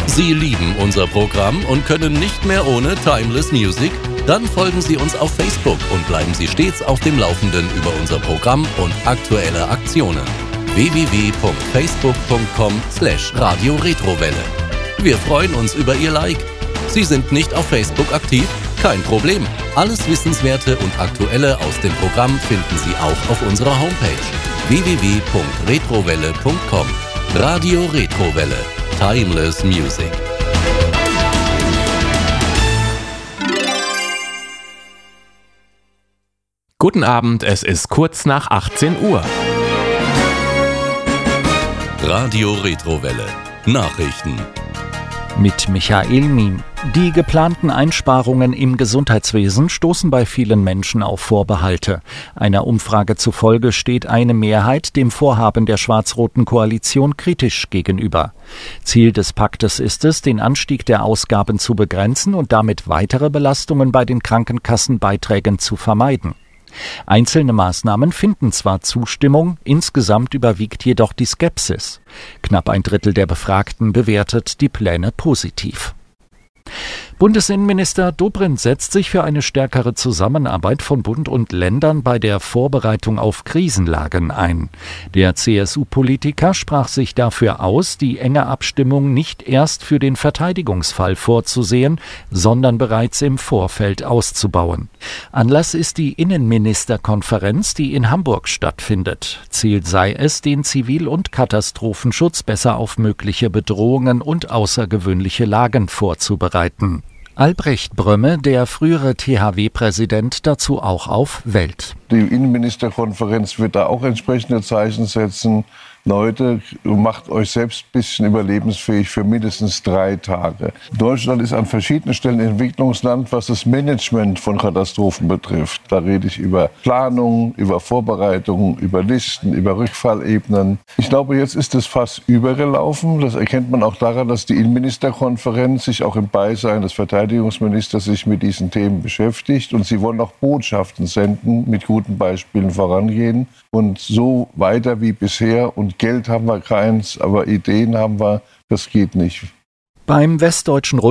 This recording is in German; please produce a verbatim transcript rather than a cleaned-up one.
Sie lieben unser Programm und können nicht mehr ohne Timeless Music? Dann folgen Sie uns auf Facebook und bleiben Sie stets auf dem Laufenden über unser Programm und aktuelle Aktionen. w w w punkt facebook punkt com slash radio retrowelle. Wir freuen uns über Ihr Like. Sie sind nicht auf Facebook aktiv? Kein Problem. Alles Wissenswerte und Aktuelle aus dem Programm finden Sie auch auf unserer Homepage w w w punkt retrowelle punkt com. Radio Retrowelle. Timeless Music. Guten Abend, es ist kurz nach achtzehn Uhr. Radio Retrowelle. Nachrichten. Mit Michael Miem. Die geplanten Einsparungen im Gesundheitswesen stoßen bei vielen Menschen auf Vorbehalte. Einer Umfrage zufolge steht eine Mehrheit dem Vorhaben der schwarz-roten Koalition kritisch gegenüber. Ziel des Paktes ist es, den Anstieg der Ausgaben zu begrenzen und damit weitere Belastungen bei den Krankenkassenbeiträgen zu vermeiden. Einzelne Maßnahmen finden zwar Zustimmung, insgesamt überwiegt jedoch die Skepsis. Knapp ein Drittel der Befragten bewertet die Pläne positiv. Bundesinnenminister Dobrindt setzt sich für eine stärkere Zusammenarbeit von Bund und Ländern bei der Vorbereitung auf Krisenlagen ein. Der C S U-Politiker sprach sich dafür aus, die enge Abstimmung nicht erst für den Verteidigungsfall vorzusehen, sondern bereits im Vorfeld auszubauen. Anlass ist die Innenministerkonferenz, die in Hamburg stattfindet. Ziel sei es, den Zivil- und Katastrophenschutz besser auf mögliche Bedrohungen und außergewöhnliche Lagen vorzubereiten. Albrecht Brömme, der frühere T H W-Präsident, dazu auch auf Welt. Die Innenministerkonferenz wird da auch entsprechende Zeichen setzen. Leute, macht euch selbst ein bisschen überlebensfähig für mindestens drei Tage. Deutschland ist an verschiedenen Stellen Entwicklungsland, was das Management von Katastrophen betrifft. Da rede ich über Planung, über Vorbereitungen, über Listen, über Rückfallebenen. Ich glaube, jetzt ist das Fass übergelaufen. Das erkennt man auch daran, dass die Innenministerkonferenz sich auch im Beisein des Verteidigungsministers sich mit diesen Themen beschäftigt. Und sie wollen auch Botschaften senden, mit guten Beispielen vorangehen. Und so weiter wie bisher. Und Geld haben wir keins, aber Ideen haben wir, das geht nicht. Beim Westdeutschen